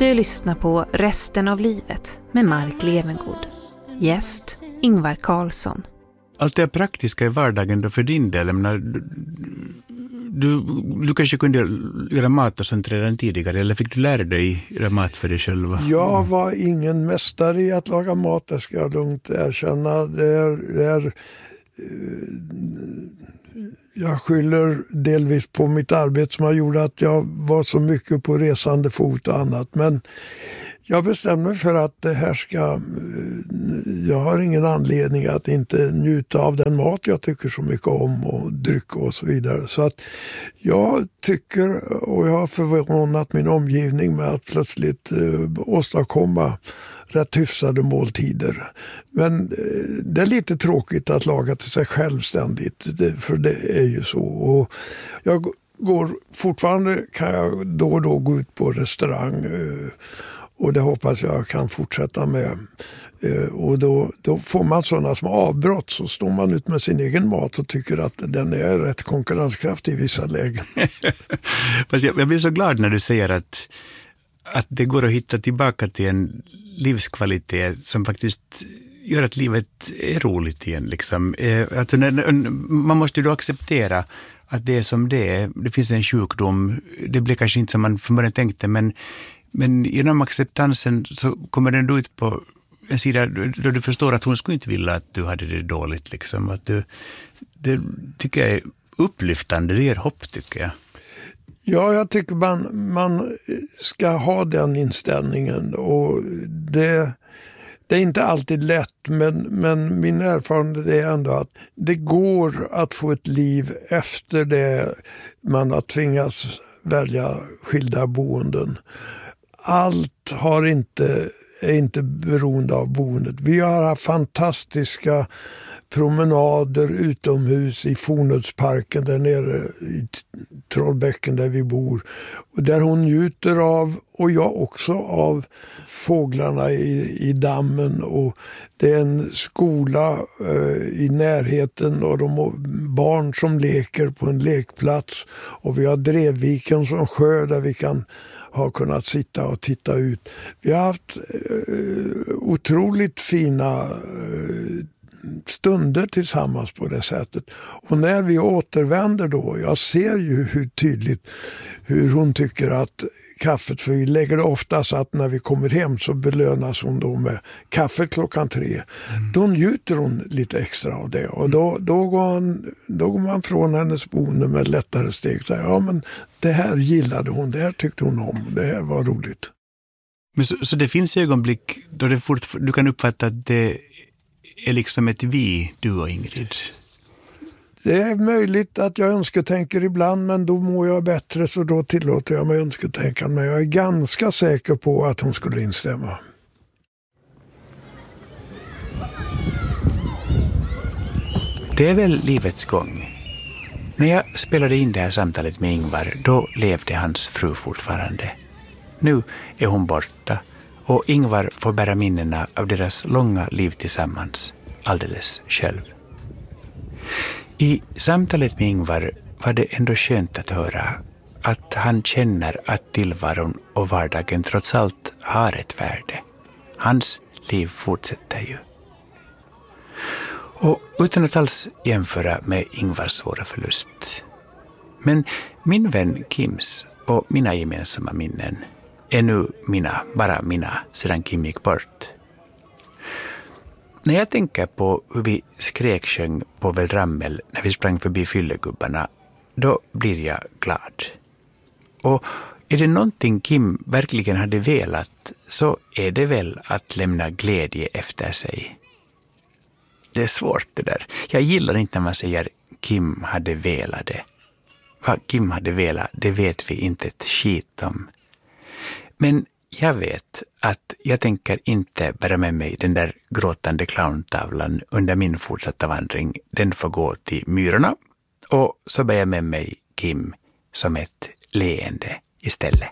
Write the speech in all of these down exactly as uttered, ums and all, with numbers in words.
Du lyssnar på Resten av livet med Mark Levengood. Gäst Ingvar Carlsson. Allt det praktiska i vardagen då för din del. Menar, du, du kanske kunde göra mat och sånt redan tidigare, eller fick du lära dig göra mat för dig själv? Jag var ingen mästare i att laga mat, det ska jag lugnt erkänna. Det är, det är, jag skyller delvis på mitt arbete som har gjort att jag var så mycket på resande fot och annat. Men jag bestämde mig för att det här ska, jag har ingen anledning att inte njuta av den mat jag tycker så mycket om och dryck och så vidare. Så att jag tycker, och jag har förvånat min omgivning med att plötsligt eh, åstadkomma rätt hyfsade måltider. Men eh, det är lite tråkigt att laga till sig självständigt, det, för det är ju så. Och jag går fortfarande, kan jag då och då gå ut på restaurang eh, och det hoppas jag kan fortsätta med. Eh, och då, då får man sådana som avbrott, så står man ut med sin egen mat och tycker att den är rätt konkurrenskraftig i vissa lägen. Fast jag, jag blir så glad när du säger att, att det går att hitta tillbaka till en livskvalitet som faktiskt gör att livet är roligt igen. Liksom. Eh, alltså när, man måste ju då acceptera att det är som det är. Det finns en sjukdom, det blir kanske inte som man från början tänkte, men Men genom acceptansen så kommer den då ut på en sida då du förstår att hon skulle inte vilja att du hade det dåligt. Liksom. Att du, det tycker jag är upplyftande, det ger hopp tycker jag. Ja, jag tycker man, man ska ha den inställningen. Och det, det är inte alltid lätt, men, men min erfarenhet är ändå att det går att få ett liv efter det man har tvingats välja skilda boenden. Allt har inte, är inte beroende av boendet. Vi har haft fantastiska promenader utomhus i Fornödsparken där nere i Trollbäcken där vi bor. Och där hon njuter av, och jag också, av fåglarna i, i dammen. Och det är en skola eh, i närheten och de barn som leker på en lekplats. Och vi har Drevviken som sjö där vi kan har kunnat sitta och titta ut. Vi har haft eh, otroligt fina eh, stunder tillsammans på det sättet. Och när vi återvänder då, jag ser ju hur tydligt hur hon tycker att kaffet, för vi lägger det ofta så att när vi kommer hem så belönas hon då med kaffe klockan tre. Mm. Då njuter hon lite extra av det. Och då, då, går, han, då går man från hennes boende med lättare steg. Så här, ja, men det här gillade hon, det här tyckte hon om, det här var roligt. Men så, så det finns ögonblick då det fort, du kan uppfatta att det är liksom ett vi, du och Ingrid? Det är möjligt att jag önsketänker ibland, men då mår jag bättre, så då tillåter jag mig önsketänka. Men jag är ganska säker på att hon skulle instämma. Det är väl livets gång. När jag spelade in det här samtalet med Ingvar, då levde hans fru fortfarande. Nu är hon borta och Ingvar får bära minnena av deras långa liv tillsammans, alldeles själv. I samtalet med Ingvar var det ändå skönt att höra att han känner att tillvaron och vardagen trots allt har ett värde. Hans liv fortsätter ju. Och utan att alls jämföra med Ingvars svåra förlust. Men min vän Kims och mina gemensamma minnen är nu mina, bara mina, sedan Kim gick bort. När jag tänker på hur vi skräksjöng på Veldrammel när vi sprang förbi fyllegubbarna, då blir jag glad. Och är det någonting Kim verkligen hade velat, så är det väl att lämna glädje efter sig. Det är svårt det där. Jag gillar inte när man säger Kim hade velat det. Vad Kim hade velat, det vet vi inte ett skit om. Men jag vet att jag tänker inte bära med mig den där gråtande clowntavlan under min fortsatta vandring. Den får gå till myrorna. Och så bär jag med mig Kim som ett leende istället.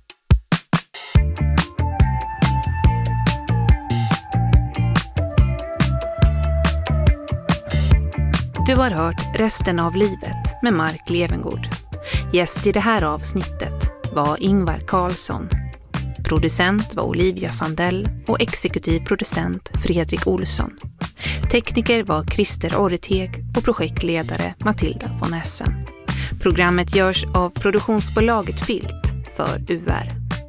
Du har hört Resten av livet med Mark Levengood. Gäst i det här avsnittet var Ingvar Carlsson. Producent var Olivia Sandell och exekutiv producent Fredrik Olsson. Tekniker var Christer Orreteg och projektledare Matilda von Essen. Programmet görs av produktionsbolaget Filt för U R.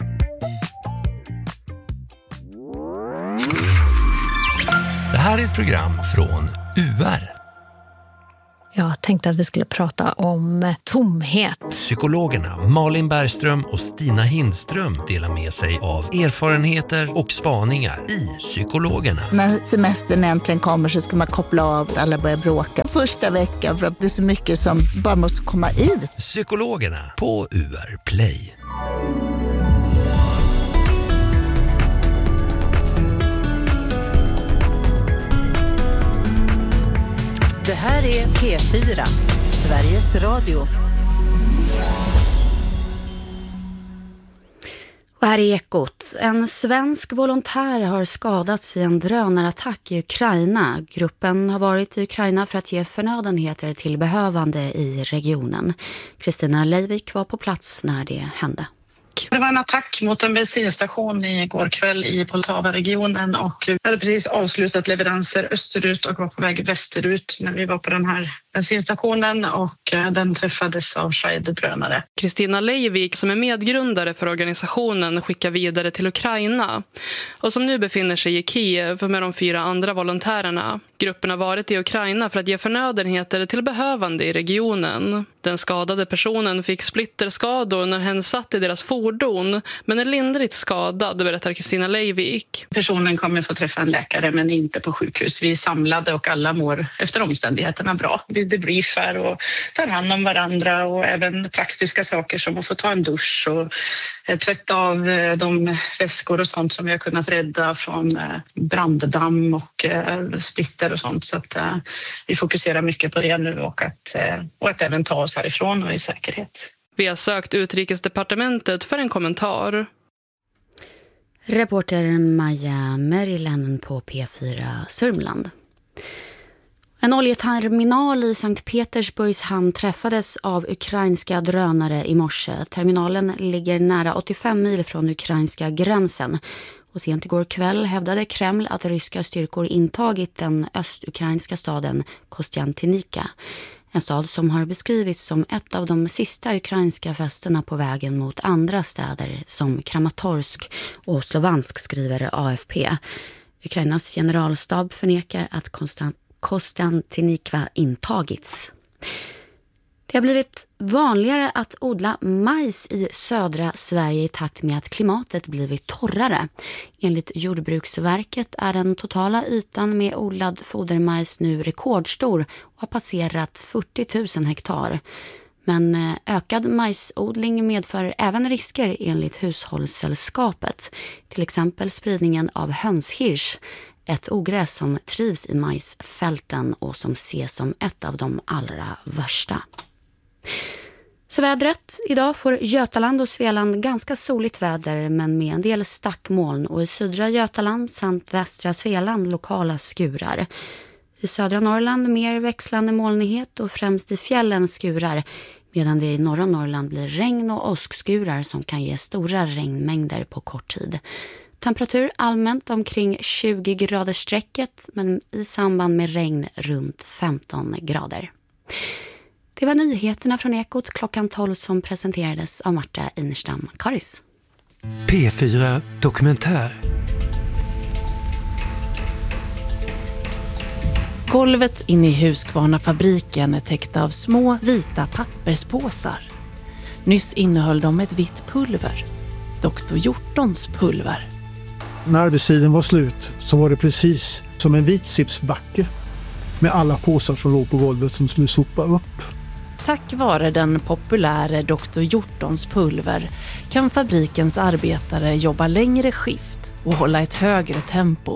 Det här är ett program från U R. Jag tänkte att vi skulle prata om tomhet. Psykologerna Malin Bergström och Stina Hindström delar med sig av erfarenheter och spaningar i Psykologerna. När semestern äntligen kommer så ska man koppla av att alla börjar bråka första veckan för att det är så mycket som bara måste komma ut. Psykologerna på U R Play. Det här är P fyra, Sveriges Radio. Och här är Ekot. En svensk volontär har skadats i en drönarattack i Ukraina. Gruppen har varit i Ukraina för att ge förnödenheter till behövande i regionen. Kristina Leivik var på plats när det hände. Det var en attack mot en bensinstation igår kväll i Poltava-regionen och vi hade precis avslutat leveranser österut och var på väg västerut när vi var på den här bensinstationen och den träffades av Shahed-drönare. Kristina Leivik som är medgrundare för organisationen skickar vidare till Ukraina och som nu befinner sig i Kiev med de fyra andra volontärerna. Gruppen har varit i Ukraina för att ge förnödenheter till behövande i regionen. Den skadade personen fick splitterskador när hen satt i deras fordon men är lindrigt skadad, berättar Kristina Leivik. Personen kommer få träffa en läkare men inte på sjukhus. Vi är samlade och alla mår efter omständigheterna bra. Vi debriefar och tar hand om varandra och även praktiska saker som att få ta en dusch och tvätta av de väskor och sånt som vi har kunnat rädda från branddamm och splitter och sånt. Så att vi fokuserar mycket på det nu och att, och att även ta oss härifrån och i säkerhet. Vi har sökt Utrikesdepartementet för en kommentar. Reporter Maja Merilänen på P fyra Sörmland. En oljeterminal i Sankt Petersburgs hamn träffades av ukrainska drönare i morse. Terminalen ligger nära åttiofem mil från ukrainska gränsen. Och sent igår kväll hävdade Kreml att ryska styrkor intagit den östukrainska staden Kostiantinika. En stad som har beskrivits som ett av de sista ukrainska fästena på vägen mot andra städer som Kramatorsk och Slovansk, skriver A F P. Ukrainas generalstab förnekar att Konstant Kostiantinika intagits. Det har blivit vanligare att odla majs i södra Sverige i takt med att klimatet blivit torrare. Enligt Jordbruksverket är den totala ytan med odlad fodermajs nu rekordstor och har passerat fyrtio tusen hektar. Men ökad majsodling medför även risker enligt Hushållssällskapet. Till exempel spridningen av hönshirs, ett ogräs som trivs i majsfälten och som ses som ett av de allra värsta. Så vädret. Idag får Götaland och Svealand ganska soligt väder men med en del stackmoln och i södra Götaland samt västra Svealand lokala skurar. I södra Norrland mer växlande molnighet och främst i fjällen skurar medan det i norra Norrland blir regn och åskskurar som kan ge stora regnmängder på kort tid. Temperatur allmänt omkring tjugo grader strecket men i samband med regn runt femton grader. Det var nyheterna från Ekot klockan tolv som presenterades av Marta Inerstam Karis. P fyra Dokumentär. Golvet inne i Husqvarna-fabriken är täckt av små vita papperspåsar. Nyss innehöll de ett vitt pulver. doktor Hjortons pulver. När arbetstiden var slut så var det precis som en vit sipsbacke med alla påsar som låg på golvet som skulle sopa upp. Tack vare den populära doktor Hjortons pulver kan fabrikens arbetare jobba längre skift och hålla ett högre tempo.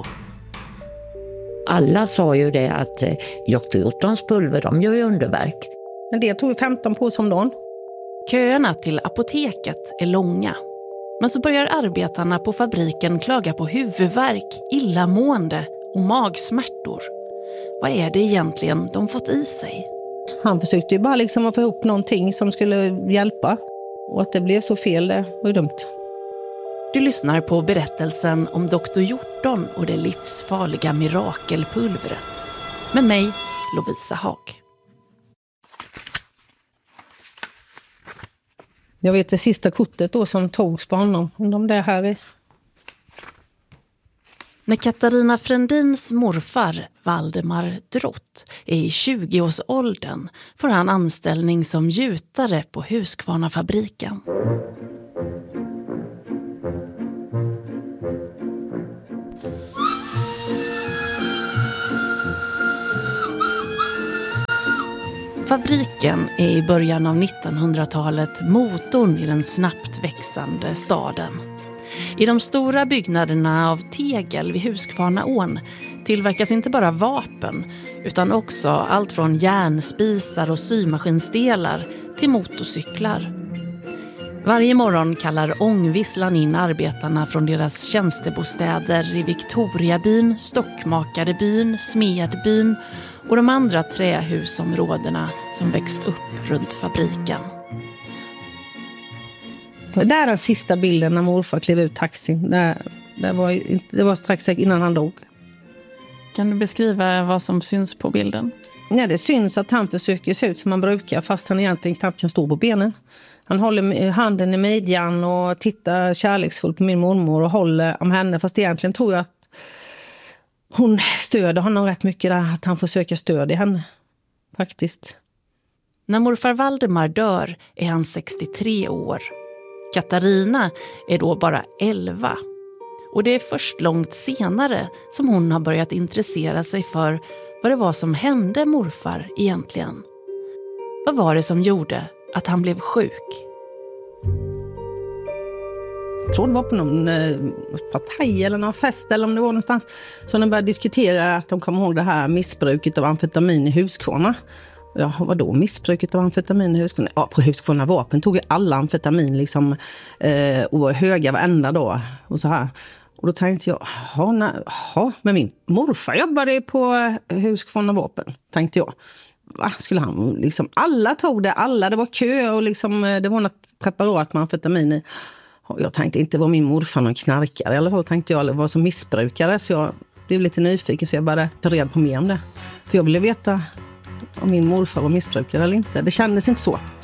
Alla sa ju det att doktor Hjortons pulver, de gör ju underverk. Men det tog femton på som dagen. Köerna till apoteket är långa. Men så börjar arbetarna på fabriken klaga på huvudvärk, illamående och magsmärtor. Vad är det egentligen de fått i sig? Han försökte ju bara liksom att få ihop någonting som skulle hjälpa. Och att det blev så fel, det var ju dumt. Du lyssnar på berättelsen om doktor Hjorton och det livsfarliga mirakelpulvret. Med mig, Lovisa Haag. Jag vet det sista kortet då som togs på honom. De där här är... När Katarina Frändins morfar, Valdemar Drott, är i tjugoårsåldern får han anställning som gjutare på Husqvarna-fabriken. Fabriken är i början av nittonhundratalet motorn i den snabbt växande staden. I de stora byggnaderna av tegel vid Husqvarnaån tillverkas inte bara vapen utan också allt från järnspisar och symaskinsdelar till motorcyklar. Varje morgon kallar ångvisslan in arbetarna från deras tjänstebostäder i Victoriabyn, Stockmakarebyn, Smedbyn och de andra trähusområdena som växt upp runt fabriken. Det är den sista bilden när morfar klev ut taxin. Det, det, var, det var strax innan han dog. Kan du beskriva vad som syns på bilden? Ja, det syns att han försöker se ut som han brukar fast han egentligen knappt kan stå på benen. Han håller handen i midjan och tittar kärleksfullt på min mormor och håller om henne. Fast egentligen tror jag att hon stöder honom rätt mycket där. Att han försöker stödja henne, faktiskt. När morfar Valdemar dör är han sextiotre år. Katarina är då bara elva. Och det är först långt senare som hon har börjat intressera sig för vad det var som hände morfar egentligen. Vad var det som gjorde att han blev sjuk? Jag tror det var på någon eh, partaj eller någon fest eller om det var någonstans. Så de började diskutera att de kom ihåg det här missbruket av amfetamin i Husqvarna. Ja, vad då missbruket av amfetamin i Husqvarna? Ja, på Husqvarna vapen tog ju alla amfetamin liksom eh, och var höga varenda dag och så här. Och då tänkte jag, ja, men min morfar jobbade på Husqvarna vapen, tänkte jag. Va, skulle han liksom, alla tog det, alla, det var kö och liksom, det var något preparat med amfetamin i. Och jag tänkte inte var min morfar någon knarkare, i alla fall tänkte jag, eller var som missbrukare, så jag blev lite nyfiken så jag började ta reda på mer om det. För jag ville veta om min morfar var missbrukare eller inte. Det kändes inte så.